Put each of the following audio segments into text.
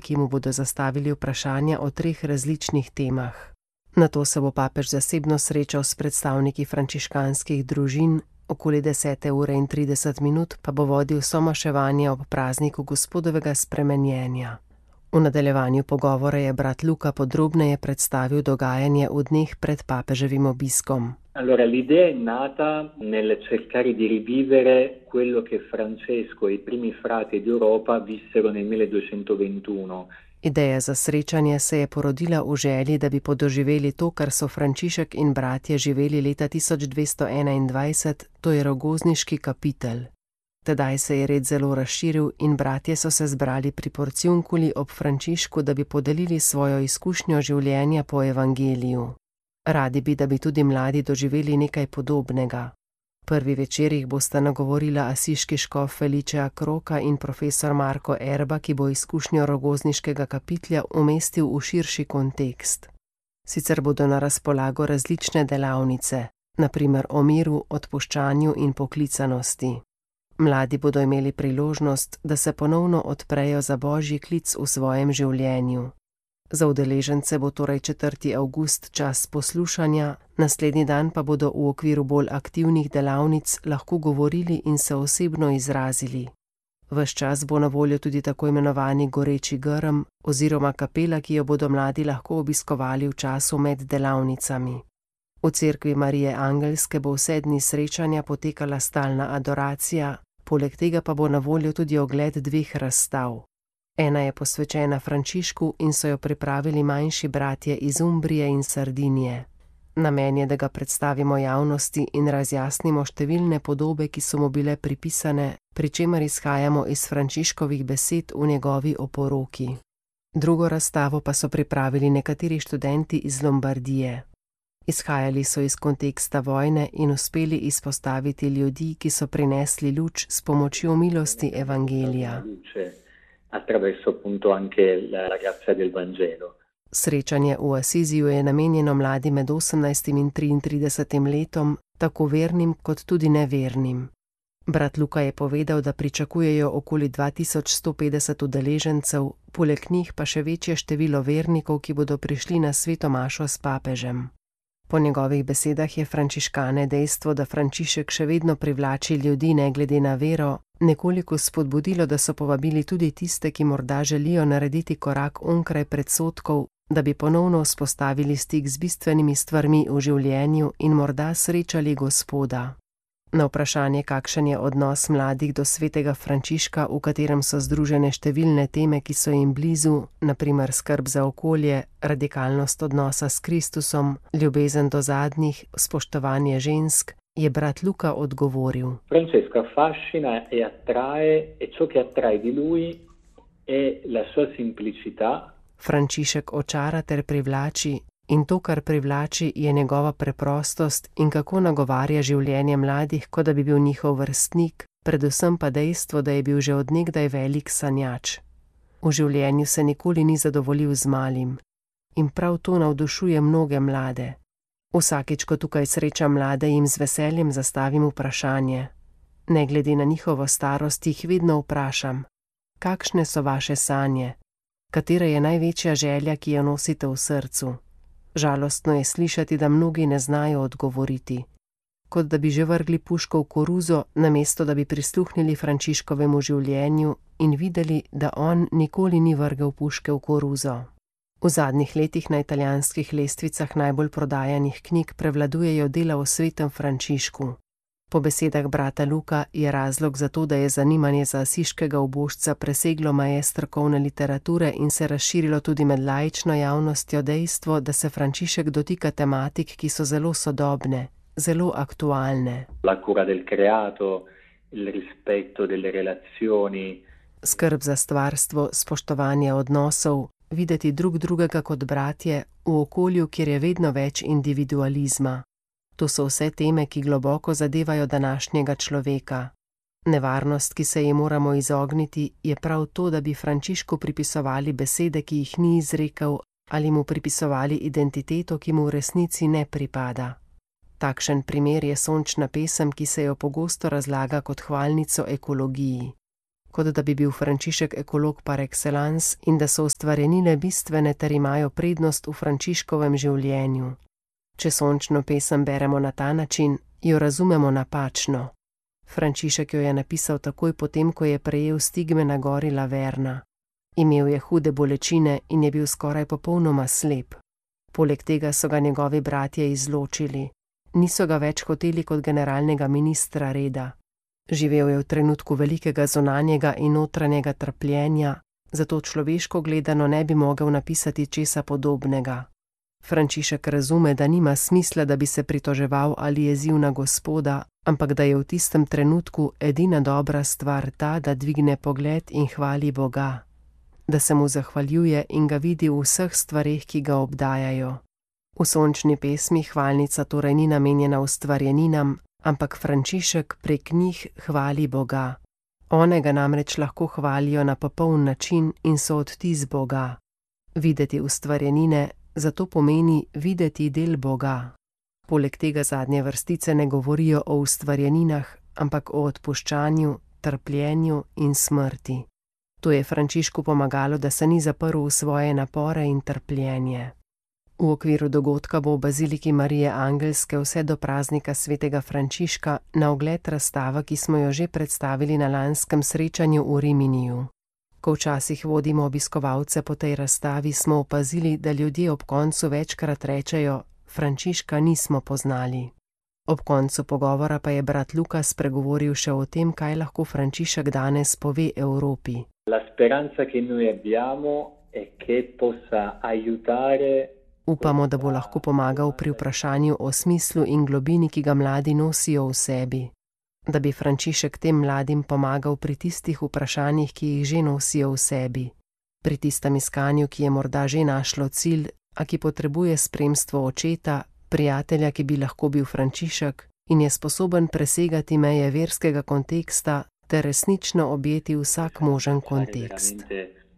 ki mu bodo zastavili vprašanja o 3 različnih temah. Nato se bo papež zasebno srečal s predstavniki frančiškanskih družin, okoli 10:30 pa bo vodil somaševanje ob prazniku Gospodovega spremenjenja. V nadaljevanju pogovora je brat Luka podrobneje predstavil dogajanje v dneh pred papeževim obiskom. Allora, l'idea è nata nel cercare di rivivere quello che Francesco e i primi frati d'Europa vissero nel 1221. Ideja za srečanje se je porodila v želji, da bi podoživeli to, kar so Frančišek in bratje živeli leta 1221, to je rogozniški kapitel. Tedaj se je red zelo razširil in bratje so se zbrali pri Porciunculi ob Frančišku, da bi podelili svojo izkušnjo življenja po evangeliju. Radi bi, da bi tudi mladi doživeli nekaj podobnega. Prvi večer jih bosta nagovorila asiški škof Felice Kroka in profesor Marko Erba, ki bo izkušnjo rogozniškega kapitlja umestil v širši kontekst. Sicer bodo na razpolago različne delavnice, na primer o miru, odpuščanju in poklicanosti. Mladi bodo imeli priložnost, da se ponovno odprejo za božji klic v svojem življenju. Za udeležence bo torej 4. avgust čas poslušanja, naslednji dan pa bodo v okviru bolj aktivnih delavnic lahko govorili in se osebno izrazili. Ves čas bo na voljo tudi tako imenovani goreči grm oziroma kapela, ki jo bodo mladi lahko obiskovali v času med delavnicami. V cerkvi Marije Angelske bo vse dni srečanja potekala stalna adoracija, poleg tega pa bo na voljo tudi ogled 2 razstav. Ena je posvečena Frančišku in so jo pripravili manjši bratje iz Umbrije in Sardinije. Namen je, da ga predstavimo javnosti in razjasnimo številne podobe, ki so mu bile pripisane, pri čemer izhajamo iz Frančiškovih besed v njegovi oporoki. Drugo razstavo pa so pripravili nekateri študenti iz Lombardije. Izhajali so iz konteksta vojne in uspeli izpostaviti ljudi, ki so prinesli luč s pomočjo milosti evangelija. Attraverso appunto anche la grazia del Vangelo. Srečanje v Asiziju je namenjeno mladim med 18 in 33 letom, tako vernim kot tudi nevernim. Brat Luka je povedal, da pričakujejo okoli 2150 udeležencev, poleg njih pa še večje število vernikov, ki bodo prišli na sveto mašo s papežem. Po njegovih besedah je frančiškane dejstvo, da Frančišek še vedno privlači ljudi ne glede na vero, nekoliko spodbudilo, da so povabili tudi tiste, ki morda želijo narediti korak onkraj predsodkov, da bi ponovno vzpostavili stik z bistvenimi stvarmi v življenju in morda srečali Gospoda. Na vprašanje, kakšen je odnos mladih do svetega Frančiška, v katerem so združene številne teme, ki so jim blizu, na primer skrb za okolje, radikalnost odnosa s Kristusom, ljubezen do zadnjih, spoštovanje žensk, je brat Luka odgovoril. Francesco affascina e attrae e ciò che attrae di lui è la sua semplicità. Frančišek očara ter privlači in to, kar privlači, je njegova preprostost in kako nagovarja življenje mladih, kot da bi bil njihov vrstnik, predvsem pa dejstvo, da je bil že od nekdaj velik sanjač. V življenju se nikoli ni zadovoljil z malim in prav to navdušuje mnoge mlade. Vsakič, ko tukaj srečam mlade, jim z veseljem zastavim vprašanje. Ne glede na njihovo starost, jih vedno vprašam, kakšne so vaše sanje, katera je največja želja, ki jo nosite v srcu. Žalostno je slišati, da mnogi ne znajo odgovoriti, kot da bi že vrgli puško v koruzo, namesto da bi prisluhnili Frančiškovemu življenju in videli, da on nikoli ni vrgel puške v koruzo. V zadnjih letih na italijanskih lestvicah najbolj prodajanih knjig prevladujejo dela o svetem Frančišku. Po besedah brata Luka je razlog za to, da je zanimanje za asiškega ubožca preseglo meje strokovne literature in se razširilo tudi med laično javnostjo dejstvo, da se Frančišek dotika tematik, ki so zelo sodobne, zelo aktualne. La cura del creato, il rispetto delle relazioni. Skrb za stvarstvo, spoštovanje odnosov, videti drug drugega kot bratje v okolju, kjer je vedno več individualizma. To so vse teme, ki globoko zadevajo današnjega človeka. Nevarnost, ki se ji moramo izogniti, je prav to, da bi Frančišku pripisovali besede, ki jih ni izrekel, ali mu pripisovali identiteto, ki mu v resnici ne pripada. Takšen primer je sončna pesem, ki se jo pogosto razlaga kot hvalnico ekologiji. kot da bi bil Frančišek ekolog par excellence in da so ustvarjenine bistvene ter imajo prednost v Frančiškovem življenju. Če sončno pesem beremo na ta način, jo razumemo napačno. Frančišek jo je napisal takoj potem, ko je prejel stigme na gori Laverna. Imel je hude bolečine in je bil skoraj popolnoma slep. Poleg tega so ga njegovi bratje izločili. Niso ga več hoteli kot generalnega ministra reda. Živel je v trenutku velikega zunanjega in notranjega trpljenja, zato človeško gledano ne bi mogel napisati česa podobnega. Frančišek razume, da nima smisla, da bi se pritoževal ali jezil na Gospoda, ampak da je v tistem trenutku edina dobra stvar ta, da dvigne pogled in hvali Boga. Da se mu zahvaljuje in ga vidi v vseh stvareh, ki ga obdajajo. V sončni pesmi hvalnica torej ni namenjena ustvarjeninam, ampak Frančišek prek njih hvali Boga. One ga namreč lahko hvalijo na popoln način in so odtis Boga. Videti ustvarjenine zato pomeni videti del Boga. Poleg tega zadnje vrstice ne govorijo o ustvarjeninah, ampak o odpuščanju, trpljenju in smrti. To je Frančišku pomagalo, da se ni zaprl v svoje napore in trpljenje. V okviru dogodka bo v baziliki Marije Angelske vse do praznika svetega Frančiška na ogled razstava, ki smo jo že predstavili na lanskem srečanju v Riminiju. Ko včasih vodimo obiskovalce po tej razstavi, smo opazili, da ljudje ob koncu večkrat rečejo: Frančiška nismo poznali. Ob koncu pogovora pa je brat Luka spregovoril še o tem, kaj lahko Frančišek danes pove Evropi. La speranza che noi abbiamo è che possa aiutare. Upamo, da bo lahko pomagal pri vprašanju o smislu in globini, ki ga mladi nosijo v sebi. Da bi Frančišek tem mladim pomagal pri tistih vprašanjih, ki jih že nosijo v sebi. Pri tistem iskanju, ki je morda že našlo cilj, a ki potrebuje spremstvo očeta, prijatelja, ki bi lahko bil Frančišek in je sposoben presegati meje verskega konteksta ter resnično objeti vsak možen kontekst.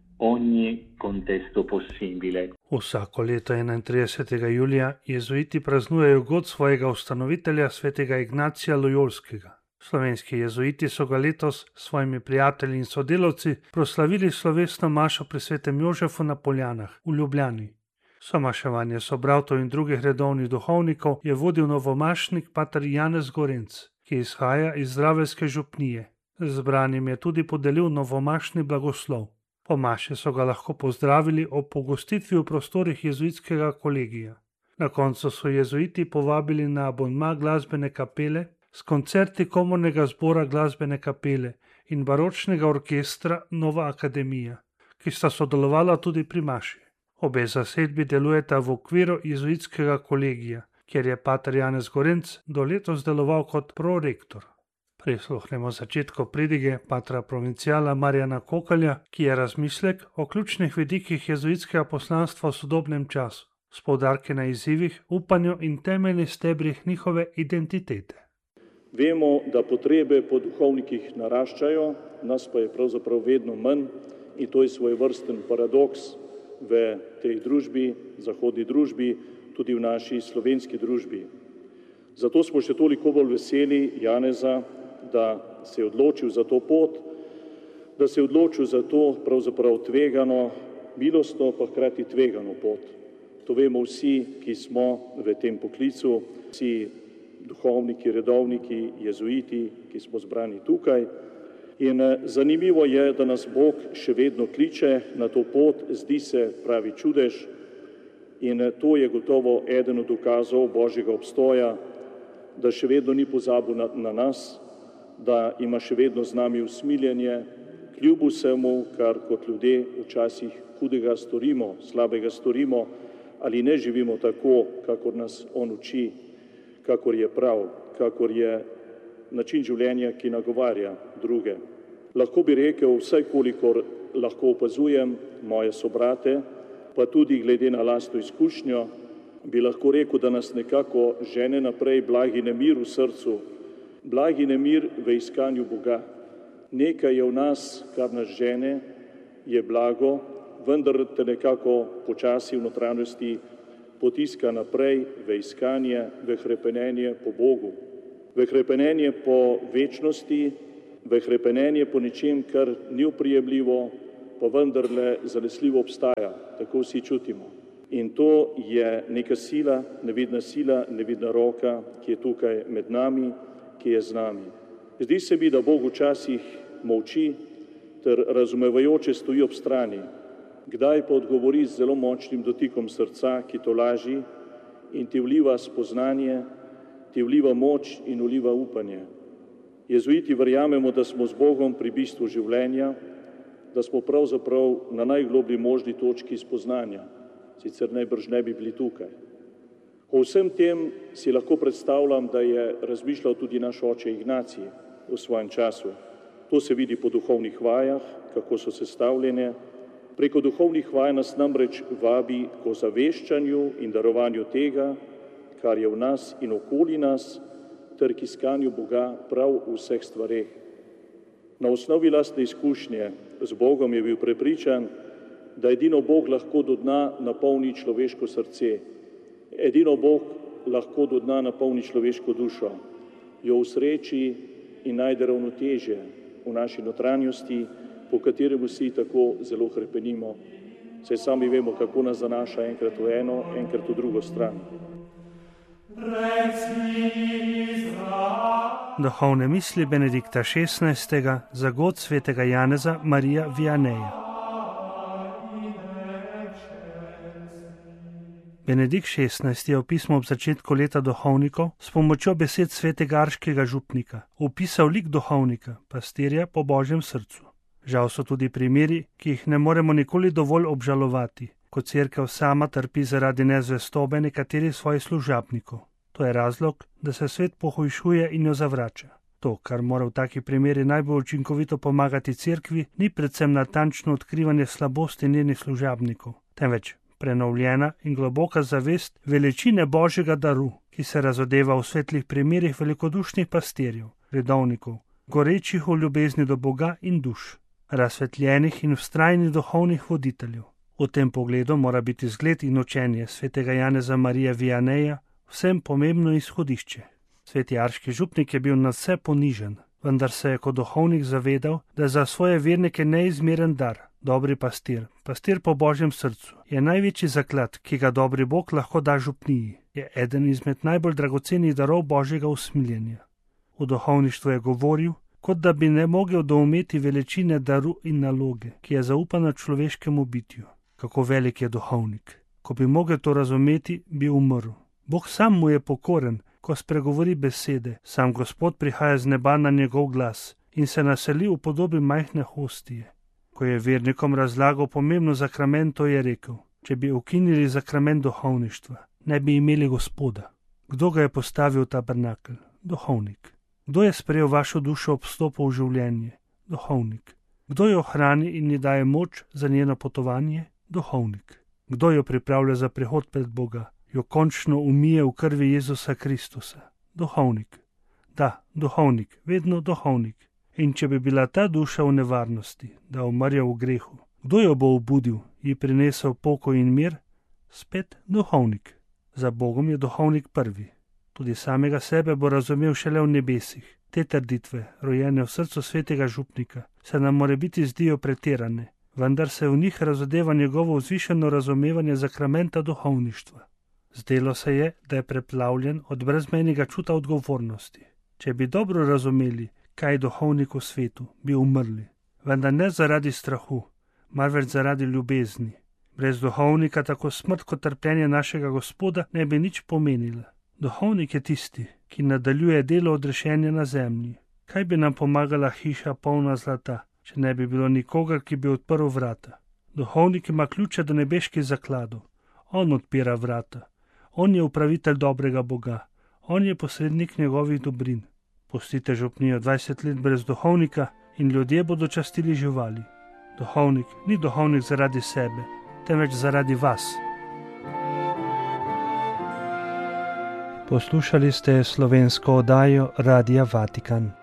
Vsako leto 31. julija jezuiti praznujejo god svojega ustanovitelja svetega Ignacija Lojolskega. Slovenski jezuiti so ga letos s svojimi prijatelji in sodelavci proslavili slovesno mašo pri svetem Jožefu na Poljanah v Ljubljani. Somaševanje sobratov in drugih redovnih duhovnikov je vodil novomašnik pater Janez Gorenc, ki izhaja iz Zdraveljske župnije. Zbranim je tudi podelil novomašni blagoslov. Po maši so ga lahko pozdravili ob pogostitvi v prostorih jezuitskega kolegija. Na koncu so jezuiti povabili na abonma glasbene kapele s koncerti komornega zbora glasbene kapele in baročnega orkestra Nova akademija, ki sta sodelovala tudi pri maši. Obe zasedbi delujeta v okviru jezuitskega kolegija, kjer je pater Janez Gorenc do letos deloval kot prorektor. Prisluhnemo začetku pridige patra provinciala Marjana Kokalja, ki je razmislek o ključnih vidikih jezuitskega poslanstva v sodobnem času, s poudarki na izzivih, upanju in temeljnih stebrih njihove identitete. Vemo, da potrebe po duhovnikih naraščajo, nas pa je pravzaprav vedno manj in to je svojevrsten paradoks v tej družbi, zahodni družbi, tudi v naši slovenski družbi. Zato smo še toliko bolj veseli Janeza, da se je odločil za to pot, da se je odločil za to pravzaprav tvegano, milostno pa hkrati tvegano pot. To vemo vsi, ki smo v tem poklicu, vsi duhovniki, redovniki, jezuiti, ki smo zbrani tukaj. In zanimivo je, da nas Bog še vedno kliče na to pot, zdi se pravi čudež. In to je gotovo eden od dokazov Božjega obstoja, da še vedno ni pozabil na nas, da ima še vedno z nami usmiljenje, kljub vsemu, kar kot ljudje včasih hudega storimo, slabega storimo, ali ne živimo tako, kakor nas on uči, kakor je prav, kakor je način življenja, ki nagovarja druge. Lahko bi rekel, vsaj kolikor lahko opazujem moje sobrate, pa tudi glede na lastno izkušnjo, bi lahko rekel, da nas nekako žene naprej blagi nemir v srcu, blagi nemir v iskanju Boga. Nekaj je v nas, kar nas žene, je blago, vendar te nekako počasi v notranjosti potiska naprej v iskanje, v hrepenenje po Bogu, v hrepenenje po večnosti, v hrepenenje po nečem, kar ni oprijemljivo, pa vendarle zanesljivo obstaja, tako vsi čutimo. In to je neka sila, nevidna roka, ki je tukaj med nami, ki je z nami. Zdi se mi, da Bog včasih molči ter razumevajoče stoji ob strani, kdaj pa odgovori z zelo močnim dotikom srca, ki tolaži in ti vliva spoznanje, ti vliva moč in vliva upanje. Jezuiti verjamemo, da smo z Bogom pri bistvu življenja, da smo pravzaprav na najgloblji možni točki spoznanja, sicer najbrž ne bi bili tukaj. O vsem tem si lahko predstavljam, da je razmišljal tudi naš oče Ignacij v svojem času. To se vidi po duhovnih vajah, kako so sestavljene. Preko duhovnih vaj nas namreč vabi k ozaveščanju in darovanju tega, kar je v nas in okoli nas, ter k iskanju Boga prav v vseh stvareh. Na osnovi lastne izkušnje z Bogom je bil prepričan, da edino Bog lahko do dna napolni človeško srce. Edino Bog lahko do dna napolni človeško dušo, jo usreči in najde ravnotežje v naši notranjosti, po katerem vsi tako zelo hrepenimo. Saj sami vemo, kako nas zanaša enkrat v eno, enkrat v drugo stran. Duhovne misli Benedikta XVI. Za god svetega Janeza Marija Vianeja. Benedikt XVI. Je v pismu ob začetku leta duhovnikov s pomočjo besed svetega arškega župnika opisal lik duhovnika, pastirja po Božjem srcu. Žal so tudi primeri, ki jih ne moremo nikoli dovolj obžalovati, ko cerkev sama trpi zaradi nezvestobe nekaterih svojih služabnikov. To je razlog, da se svet pohujšuje in jo zavrača. To, kar mora v takih primeri najbolj učinkovito pomagati cerkvi, ni predvsem natančno odkrivanje slabosti njenih služabnikov, temveč prenovljena in globoka zavest veličine Božjega daru, ki se razodeva v svetlih primerih velikodušnih pastirjev, redovnikov, gorečih v ljubezni do Boga in duš, razsvetljenih in vztrajnih duhovnih voditeljev. V tem pogledu mora biti zgled in učenje svetega Janeza Marija Vianeja vsem pomembno izhodišče. Sveti arški župnik je bil nadvse ponižen, vendar se je kot duhovnik zavedal, da je za svoje vernike neizmeren dar. Dobri pastir, pastir po Božjem srcu, je največji zaklad, ki ga dobri Bog lahko da župniji. Je eden izmed najbolj dragocenih darov Božjega usmiljenja. V duhovništvu je govoril, kot da bi ne mogel doumeti veličine daru in naloge, ki je zaupana človeškemu bitju. Kako velik je duhovnik. Ko bi mogel to razumeti, bi umrl. Bog sam mu je pokoren, ko spregovori besede, sam Gospod prihaja z neba na njegov glas in se naseli v podobi majhne hostije. Ko je vernikom razlagal pomembno zakramento, je rekel, če bi ukinili zakrament duhovništva, ne bi imeli Gospoda. Kdo ga je postavil v tabernakelj? Duhovnik. Kdo je sprejel vašo dušo ob vstopu v življenje? Duhovnik. Kdo jo hrani in ji daje moč za njeno potovanje? Duhovnik. Kdo jo pripravlja za prihod pred Boga? Jo končno umije v krvi Jezusa Kristusa. Duhovnik. Da, duhovnik, vedno duhovnik. In če bi bila ta duša v nevarnosti, da umrja v grehu, kdo jo bo obudil, ji prinesel pokoj in mir? Spet duhovnik. Za Bogom je duhovnik prvi. Tudi samega sebe bo razumel šele v nebesih. Te trditve, rojene v srcu svetega župnika, se nam morebiti zdijo pretirane, vendar se v njih razodeva njegovo vzvišeno razumevanje zakramenta duhovništva. Zdelo se je, da je preplavljen od brezmejnega čuta odgovornosti. Če bi dobro razumeli, kaj je duhovnik v svetu, bi umrli. Vendar ne zaradi strahu, marveč zaradi ljubezni. Brez duhovnika tako smrt kot trpljenje našega Gospoda ne bi nič pomenila. Duhovnik je tisti, ki nadaljuje delo odrešenja na zemlji. Kaj bi nam pomagala hiša polna zlata, če ne bi bilo nikogar, ki bi odprl vrata? Duhovnik ima ključe do nebeških zakladov. On odpira vrata. On je upravitelj dobrega Boga. On je posrednik njegovih dobrin. Pustite župnijo 20 let brez duhovnika in ljudje bodo častili živali. Duhovnik ni duhovnik zaradi sebe, temveč zaradi vas. Poslušali ste slovensko oddajo Radia Vatikan.